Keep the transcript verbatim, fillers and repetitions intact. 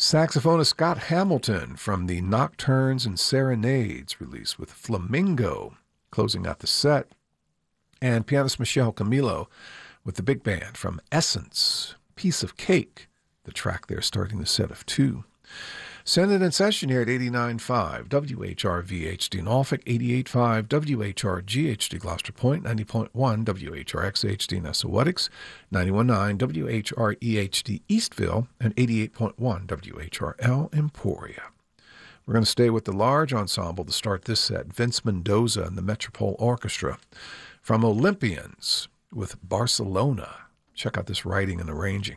Saxophonist Scott Hamilton from the Nocturnes and Serenades release with Flamingo closing out the set. And pianist Michelle Camilo with the big band from Essence, Piece of Cake, the track there starting the set of two. Send it in session here at eighty-nine point five W H R V H D Norfolk, eighty-eight point five W H R G H D Gloucester Point, ninety point one W H R X H D Nessawatix, ninety-one point nine W H R E H D Eastville, and eighty-eight point one W H R L Emporia. We're going to stay with the large ensemble to start this set, Vince Mendoza and the Metropole Orchestra. From Olympians with Barcelona. Check out this writing and arranging.